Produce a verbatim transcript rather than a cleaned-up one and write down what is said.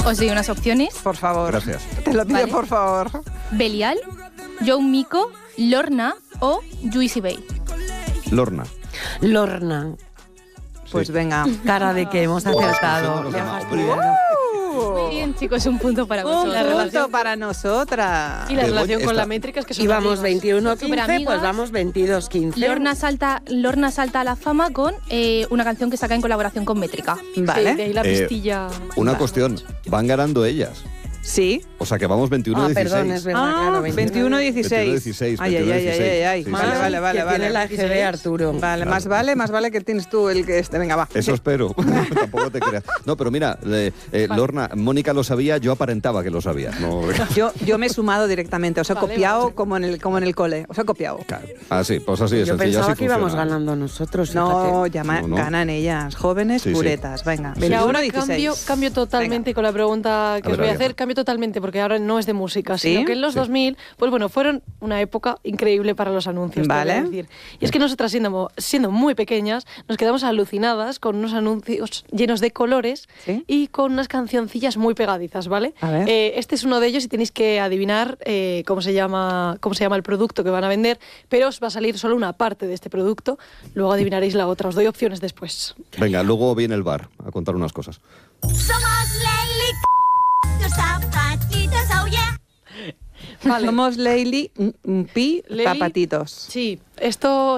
Os doy unas opciones. Por favor. Gracias. Te lo pido, Vale. por favor. Belial, Joe Mico, Lorna o Juicy Bay. Lorna. Lorna. Pues Sí. venga. Cara de que hemos acertado. Los Le ha demás, fastidiado. Muy bien, chicos, un punto para Un vosotros. punto relación- para nosotras. Y la Pero relación con esta- la métrica es que son Íbamos amigas. veintiuno quince, Superamigas. pues vamos veintidós quince. Lorna salta, Lorna salta a la fama con eh, una canción que saca en colaboración con Métrica. Vale. Sí, de ahí la Eh, pistilla. Una Vale. cuestión. Van ganando ellas. Sí. O sea que vamos veintiuno Ah, a dieciséis. perdón, es verdad, Ah, claro. veintiuno dieciséis. veintiuno dieciséis, Ay, ay, ay, ay, veintiuno ay, ay. dieciséis. Vale, Sí, sí, vale, sí. vale, que vale. tiene la G B Arturo. Vale, Claro. más vale, más vale que tienes tú el que este. Venga, va. Eso espero. Tampoco te creas. No, pero mira, eh, eh, Lorna, Mónica lo sabía, yo aparentaba que lo sabía. No, Yo, yo me he sumado directamente, os he Vale, copiado vale. como en el como en el cole, os he copiado. claro. Ah, sí, pues así de Yo sencillo. pensaba así que íbamos funciona. ganando nosotros. No, fíjate. llama- No, no. ganan ellas, jóvenes Sí, sí. puretas. Venga, Sí. Y veintiuno ahora dieciséis. cambio, cambio totalmente con la pregunta que A os ver, voy a a ver. hacer, cambio totalmente porque ahora no es de música, ¿Sí? sino que en los Sí. dos mil, pues bueno, fueron una época increíble para los anuncios, te voy a Vale. decir. Y es que nosotras siendo, siendo muy pequeñas, nos quedamos alucinadas con unos anuncios llenos de colores ¿Sí? y con unas cancioncillas muy pegadizas, ¿vale? A ver. Eh, este es uno de ellos y tenéis que adivinar eh, cómo se llama cómo se llama el producto que van a vender, pero os va a salir solo una parte de este producto, luego adivinaréis la otra, os doy opciones después. Venga, luego viene el bar a contar unas cosas. Somos Lely, tus zapatitos, oh yeah. Vale. Somos Leili mm, mm, Pi Leli- Zapatitos. Sí, esto